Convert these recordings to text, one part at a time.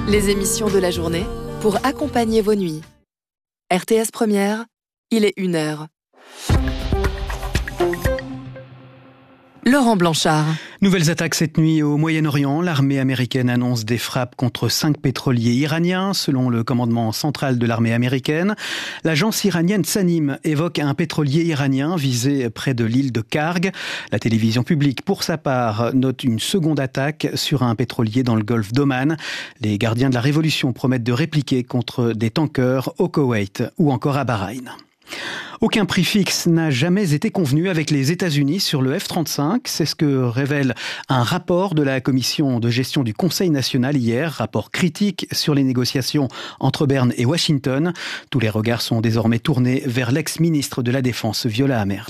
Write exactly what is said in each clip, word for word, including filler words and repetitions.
Les émissions de la journée pour accompagner vos nuits. R T S Première, il est une heure. Laurent Blanchard. Nouvelles attaques cette nuit au Moyen-Orient. L'armée américaine annonce des frappes contre cinq pétroliers iraniens, selon le commandement central de l'armée américaine. L'agence iranienne Sanim évoque un pétrolier iranien visé près de l'île de Karg. La télévision publique, pour sa part, note une seconde attaque sur un pétrolier dans le golfe d'Oman. Les gardiens de la révolution promettent de répliquer contre des tankers au Koweït ou encore à Bahreïn. Aucun prix fixe n'a jamais été convenu avec les États-Unis sur le F trente-cinq. C'est ce que révèle un rapport de la commission de gestion du Conseil national hier, rapport critique sur les négociations entre Berne et Washington. Tous les regards sont désormais tournés vers l'ex-ministre de la Défense, Viola Amherd.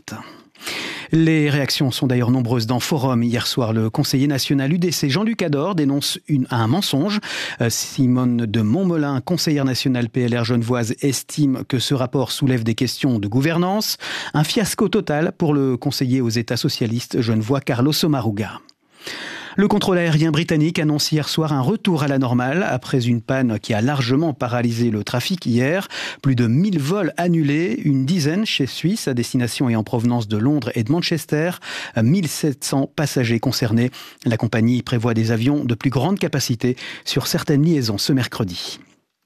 Les réactions sont d'ailleurs nombreuses dans Forum. Hier soir, le conseiller national U D C Jean-Luc Ador dénonce une, un mensonge. Simone de Montmolin, conseillère nationale P L R genevoise, estime que ce rapport soulève des questions de gouvernance. Un fiasco total pour le conseiller aux États socialistes genevois Carlos Sommaruga. Le contrôle aérien britannique annonce hier soir un retour à la normale après une panne qui a largement paralysé le trafic hier. Plus de mille vols annulés, une dizaine chez Suisse à destination et en provenance de Londres et de Manchester. mille sept cents passagers concernés. La compagnie prévoit des avions de plus grande capacité sur certaines liaisons ce mercredi.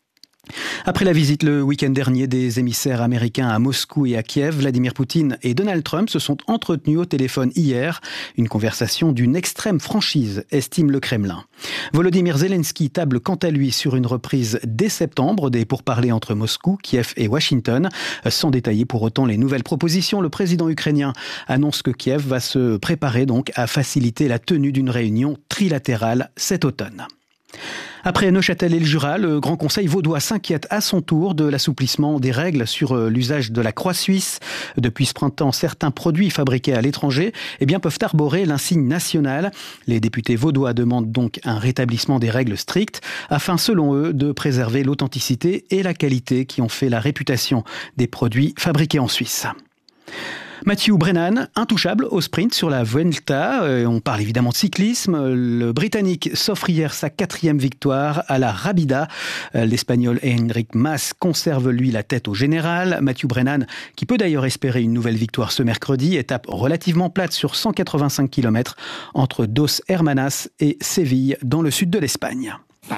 Après la visite le week-end dernier des émissaires américains à Moscou et à Kiev, Vladimir Poutine et Donald Trump se sont entretenus au téléphone hier. Une conversation d'une extrême franchise, estime le Kremlin. Volodymyr Zelensky table quant à lui sur une reprise dès septembre des pourparlers entre Moscou, Kiev et Washington. Sans détailler pour autant les nouvelles propositions, le président ukrainien annonce que Kiev va se préparer donc à faciliter la tenue d'une réunion trilatérale cet automne. Après Neuchâtel et le Jura, le Grand Conseil vaudois s'inquiète à son tour de l'assouplissement des règles sur l'usage de la croix suisse. Depuis ce printemps, certains produits fabriqués à l'étranger eh bien, peuvent arborer l'insigne national. Les députés vaudois demandent donc un rétablissement des règles strictes afin, selon eux, de préserver l'authenticité et la qualité qui ont fait la réputation des produits fabriqués en Suisse. Matthew Brennan, intouchable au sprint sur la Vuelta. Euh, on parle évidemment de cyclisme. Le Britannique s'offre hier sa quatrième victoire à la Rabida. Euh, L'Espagnol Enric Mas conserve lui la tête au général. Matthew Brennan, qui peut d'ailleurs espérer une nouvelle victoire ce mercredi, étape relativement plate sur cent quatre-vingt-cinq kilomètres entre Dos Hermanas et Séville dans le sud de l'Espagne.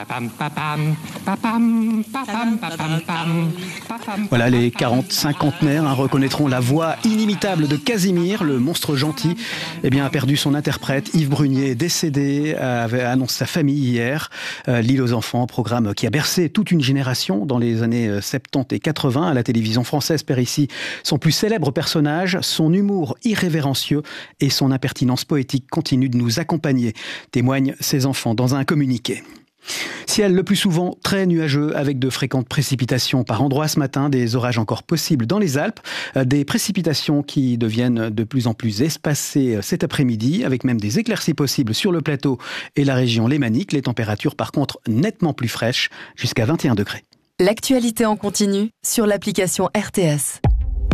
Voilà, les quarante cinquantenaires hein, reconnaîtront la voix inimitable de Casimir, le monstre gentil. Eh bien, a perdu son interprète. Yves Brunier, décédé, avait annoncé sa famille hier. Euh, L'île aux enfants, programme qui a bercé toute une génération dans les années soixante-dix et quatre-vingts à la télévision française, perd ici son plus célèbre personnage. Son humour irrévérencieux et son impertinence poétique continuent de nous accompagner, témoignent ses enfants dans un communiqué. Ciel le plus souvent très nuageux avec de fréquentes précipitations par endroits ce matin, des orages encore possibles dans les Alpes, des précipitations qui deviennent de plus en plus espacées cet après-midi avec même des éclaircies possibles sur le plateau et la région lémanique. Les températures par contre nettement plus fraîches jusqu'à vingt et un degrés. L'actualité en continu sur l'application R T S.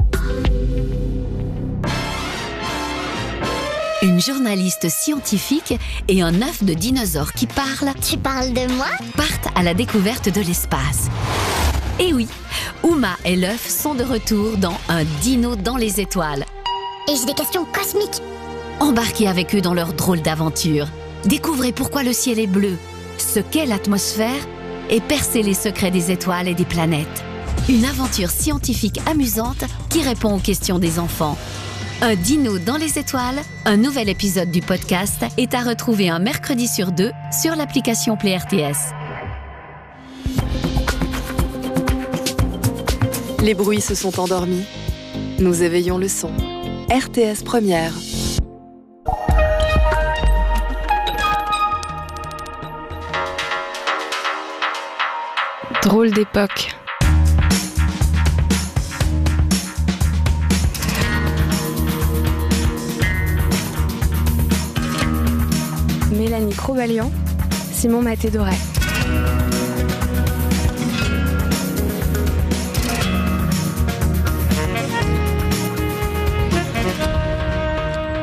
Une journaliste scientifique et un œuf de dinosaure qui parle. Tu parles de moi ? Partent à la découverte de l'espace. Et oui, Uma et l'œuf sont de retour dans Un dino dans les étoiles. Et j'ai des questions cosmiques. Embarquez avec eux dans leur drôle d'aventure. Découvrez pourquoi le ciel est bleu, ce qu'est l'atmosphère et percez les secrets des étoiles et des planètes. Une aventure scientifique amusante qui répond aux questions des enfants. Un dino dans les étoiles, un nouvel épisode du podcast est à retrouver un mercredi sur deux sur l'application Play R T S. Les bruits se sont endormis. Nous éveillons le son. R T S Première. Drôle d'époque. Mélanie Crobalian, Simon Maté-Doré.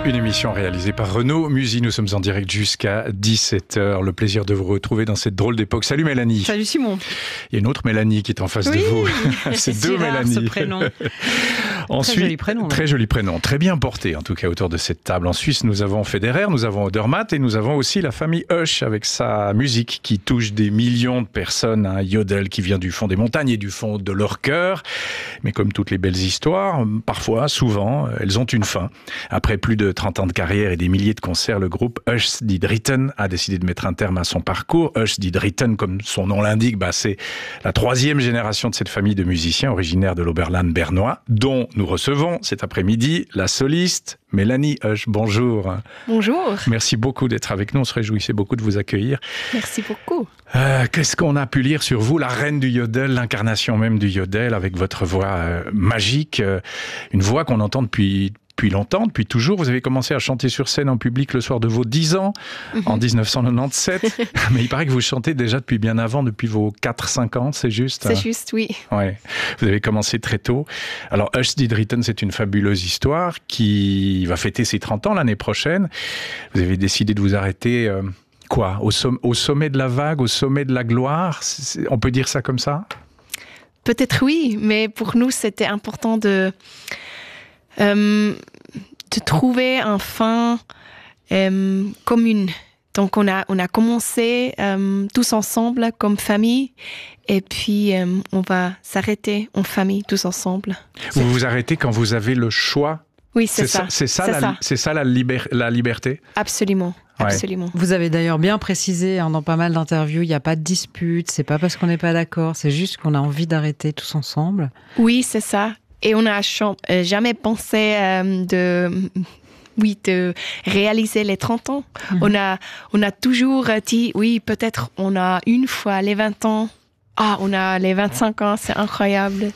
Une émission réalisée par Renaud Musy. Nous sommes en direct jusqu'à dix-sept heures. Le plaisir de vous retrouver dans cette drôle d'époque. Salut Mélanie. Salut Simon. Il y a une autre Mélanie qui est en face oui, de vous. C'est si deux rare, Mélanie. Ce prénom. Ensuite, très joli prénom. Très joli prénom. Très bien porté, en tout cas, autour de cette table. En Suisse, nous avons Federer, nous avons Odermatt et nous avons aussi la famille Hush avec sa musique qui touche des millions de personnes. Un yodel qui vient du fond des montagnes et du fond de leur cœur. Mais comme toutes les belles histoires, parfois, souvent, elles ont une fin. Après plus de trente ans de carrière et des milliers de concerts, le groupe Hush Die Dritten a décidé de mettre un terme à son parcours. Hush Die Dritten, comme son nom l'indique, bah, c'est la troisième génération de cette famille de musiciens originaires de l'Oberland bernois, dont nous recevons cet après-midi la soliste Mélanie Hush. Bonjour. Bonjour. Merci beaucoup d'être avec nous. On se réjouissait beaucoup de vous accueillir. Merci beaucoup. Euh, qu'est-ce qu'on a pu lire sur vous, la reine du yodel, l'incarnation même du yodel, avec votre voix euh, magique, euh, une voix qu'on entend depuis Depuis longtemps, depuis toujours. Vous avez commencé à chanter sur scène en public le soir de vos dix ans, mm-hmm. en dix-neuf cent quatre-vingt-dix-sept. Mais il paraît que vous chantez déjà depuis bien avant, depuis vos quatre cinq ans, c'est juste? C'est juste, oui. Ouais. Vous avez commencé très tôt. Alors, Hush Die Dritten, c'est une fabuleuse histoire qui va fêter ses trente ans l'année prochaine. Vous avez décidé de vous arrêter, euh, quoi, au, somm- au sommet de la vague, au sommet de la gloire? C'est- on peut dire ça comme ça? Peut-être oui, mais pour nous, c'était important de... Euh, de trouver un fin euh, commune. Donc on a, on a commencé euh, tous ensemble comme famille et puis euh, on va s'arrêter en famille tous ensemble. Vous c'est... vous arrêtez quand vous avez le choix? Oui, c'est, c'est ça. ça. C'est ça, c'est la, ça. C'est ça la, liber- la liberté? Absolument. Ouais. Absolument. Vous avez d'ailleurs bien précisé hein, dans pas mal d'interviews, il n'y a pas de dispute, c'est pas parce qu'on n'est pas d'accord, c'est juste qu'on a envie d'arrêter tous ensemble. Oui, c'est ça. Et on n'a ch- euh, jamais pensé euh, de, oui, de réaliser les trente ans. Mmh. On a, on a toujours dit, oui, peut-être on a une fois les vingt ans. Ah, on a les vingt-cinq ans, c'est incroyable.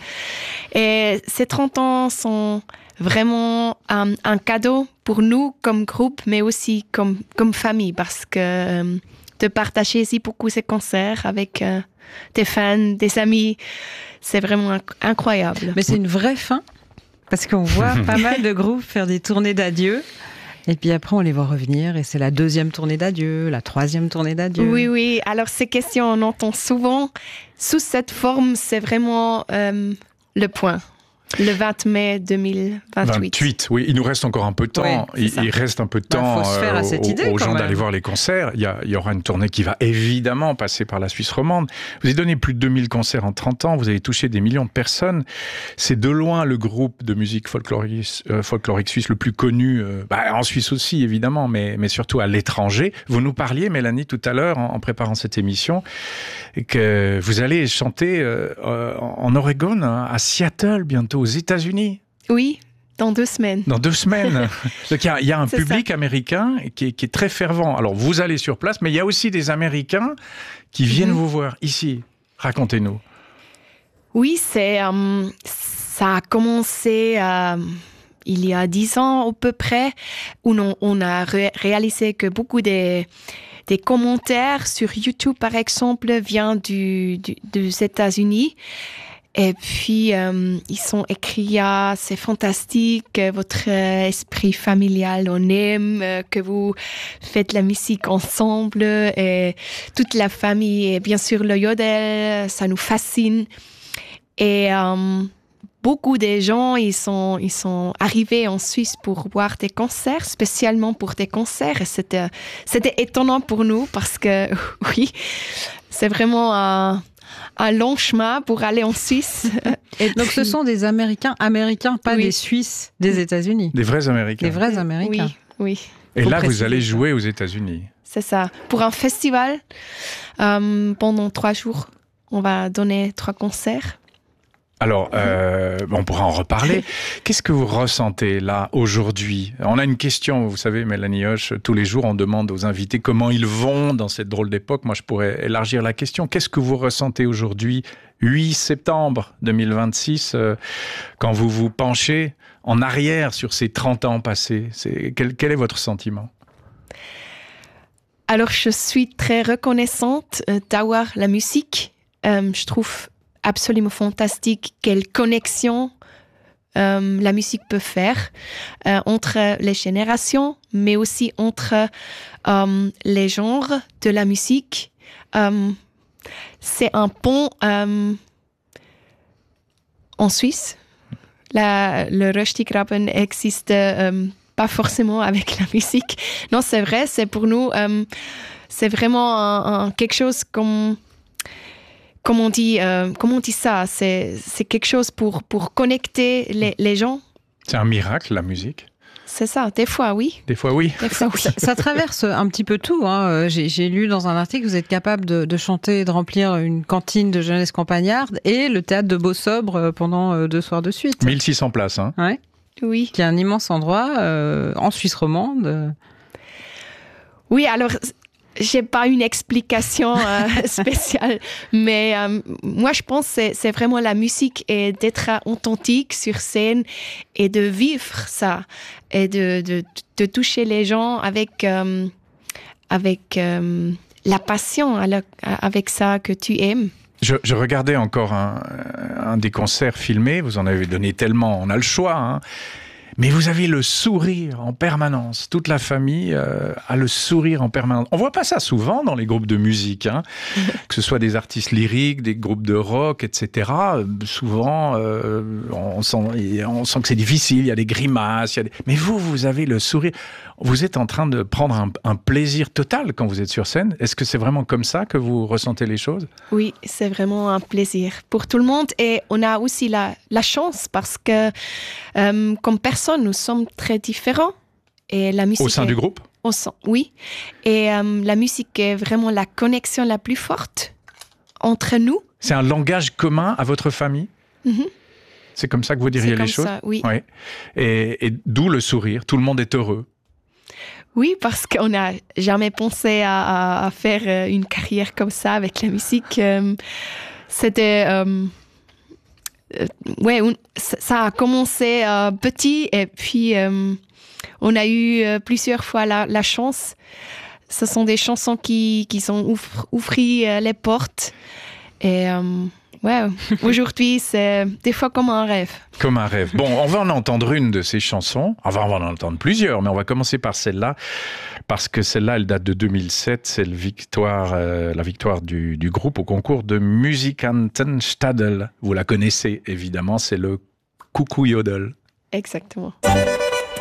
Et ces trente ans sont vraiment un, un cadeau pour nous comme groupe, mais aussi comme, comme famille, parce que euh, de partager si beaucoup ces concerts avec euh, des fans, des amis, c'est vraiment inc- incroyable. Mais c'est une vraie fin, parce qu'on voit pas mal de groupes faire des tournées d'adieu, et puis après on les voit revenir, et c'est la deuxième tournée d'adieu, la troisième tournée d'adieu. Oui, oui. Alors ces questions, on entend souvent. Sous cette forme, c'est vraiment euh, le point. Le vingt mai deux mille vingt-huit. vingt-huit, oui. Il nous reste encore un peu de temps. Oui, il, il reste un peu de bah, temps faut se faire à cette aux, idée, aux gens même. d'aller voir les concerts. Il y, a, il y aura une tournée qui va évidemment passer par la Suisse romande. Vous avez donné plus de deux mille concerts en trente ans. Vous avez touché des millions de personnes. C'est de loin le groupe de musique folklorique, euh, folklorique suisse le plus connu, euh, bah, en Suisse aussi évidemment, mais, mais surtout à l'étranger. Vous nous parliez, Mélanie, tout à l'heure, en, en préparant cette émission, que vous allez chanter euh, en Oregon, à Seattle, bientôt aux États-Unis. Oui, dans deux semaines. Dans deux semaines. Donc il y a, il y a un C'est public ça. américain qui est, qui est très fervent. Alors vous allez sur place, mais il y a aussi des Américains qui viennent mm-hmm. vous voir ici. Racontez-nous. Oui, c'est, euh, ça a commencé euh, il y a dix ans à peu près, où on, on a ré- réalisé que beaucoup des, des commentaires sur YouTube, par exemple, viennent du, du, des États-Unis. Et puis, euh, ils sont écrits, ah, c'est fantastique, votre esprit familial, on aime, euh, que vous faites la musique ensemble, et toute la famille, et bien sûr le yodel, ça nous fascine. Et euh, beaucoup de gens, ils sont, ils sont arrivés en Suisse pour voir des concerts, spécialement pour des concerts, et c'était, c'était étonnant pour nous, parce que, oui, c'est vraiment un... un long chemin pour aller en Suisse. Et donc, puis... ce sont des Américains, Américains, pas oui. des Suisses des États-Unis. Des vrais Américains. Des vrais Américains. Oui, oui. Et Faut là, vous allez ça. jouer aux États-Unis. C'est ça. Pour un festival, euh, pendant trois jours, on va donner trois concerts. Alors, euh, on pourra en reparler. Qu'est-ce que vous ressentez là, aujourd'hui? On a une question, vous savez, Mélanie Hush, tous les jours, on demande aux invités comment ils vont dans cette drôle d'époque. Moi, je pourrais élargir la question. Qu'est-ce que vous ressentez aujourd'hui, huit septembre deux mille vingt-six, euh, quand vous vous penchez en arrière sur ces trente ans passés? C'est, quel, quel est votre sentiment? Alors, je suis très reconnaissante euh, d'avoir la musique. Euh, je trouve absolument fantastique. Quelle connexion euh, la musique peut faire euh, entre les générations, mais aussi entre euh, les genres de la musique. Euh, c'est un pont euh, en Suisse. La, le Röstigraben existe euh, pas forcément avec la musique. Non, c'est vrai, c'est pour nous, euh, c'est vraiment un, un, quelque chose comme... Comment on dit, euh, comment on dit ça? C'est, c'est quelque chose pour, pour connecter les, les gens. C'est un miracle, la musique. C'est ça, des fois oui. Des fois oui. Des fois, oui. Ça, ça traverse un petit peu tout. Hein. J'ai, j'ai lu dans un article que vous êtes capable de, de chanter et de remplir une cantine de jeunesse campagnarde et le théâtre de Beau-Sobre pendant deux soirs de suite. mille six cents places. Hein. Ouais. Oui. Qui est un immense endroit euh, en Suisse romande. Oui, alors... J'ai pas une explication euh, spéciale, mais euh, moi je pense que c'est, c'est vraiment la musique et d'être authentique sur scène et de vivre ça et de, de, de toucher les gens avec, euh, avec euh, la passion, avec ça que tu aimes. Je, je regardais encore un, un des concerts filmés, vous en avez donné tellement, on a le choix, hein. Mais vous avez le sourire en permanence. Toute la famille euh, a le sourire en permanence. On voit pas ça souvent dans les groupes de musique, hein. Que ce soit des artistes lyriques, des groupes de rock, et cetera. Euh, souvent, euh, on, sent, on sent que c'est difficile, il y a des grimaces. Il y a des... Mais vous, vous avez le sourire. Vous êtes en train de prendre un, un plaisir total quand vous êtes sur scène. Est-ce que c'est vraiment comme ça que vous ressentez les choses? Oui, c'est vraiment un plaisir pour tout le monde. Et on a aussi la, la chance parce que, euh, comme personne, nous sommes très différents. Et la musique au sein est... du groupe? Au sein, oui. Et euh, la musique est vraiment la connexion la plus forte entre nous. C'est un langage commun à votre famille? Mm-hmm. C'est comme ça que vous diriez c'est les choses? Ça, oui. Oui. Et, et d'où le sourire. Tout le monde est heureux. Oui, parce qu'on n'a jamais pensé à, à, à faire une carrière comme ça avec la musique. Euh, c'était... Euh, euh, ouais, on, ça a commencé euh, petit et puis euh, on a eu euh, plusieurs fois la, la chance. Ce sont des chansons qui, qui sont ouvr, ouvri euh, les portes. Et... Euh, ouais, aujourd'hui, c'est des fois comme un rêve. Comme un rêve. Bon, on va en entendre une de ces chansons. Enfin, on va en entendre plusieurs, mais on va commencer par celle-là, parce que celle-là, elle date de deux mille sept. C'est le victoire, euh, la victoire du, du groupe au concours de Musikantenstadel. Vous la connaissez, évidemment, c'est le Coucou Yodel. Exactement.